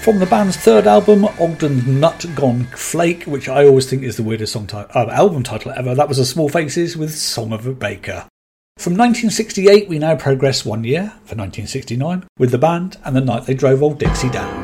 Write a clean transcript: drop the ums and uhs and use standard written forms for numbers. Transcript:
From the band's third album, Ogden's Nut Gone Flake, which I always think is the weirdest album title ever, that was The Small Faces with Song of a Baker. From 1968 we now progress 1 year, for 1969, with the band and the night they drove Old Dixie down.